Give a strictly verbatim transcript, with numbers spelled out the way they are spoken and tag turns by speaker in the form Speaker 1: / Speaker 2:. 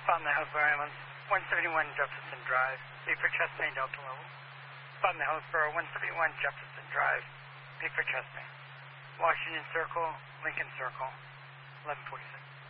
Speaker 1: Bottom of the Hillsborough ambulance, one seventy-one Jefferson Drive, B for chest pain, Delta level. Bottom of the Hillsborough, one seventy-one Jefferson Drive, B for chest pain. Washington Circle, Lincoln Circle, eleven forty-six.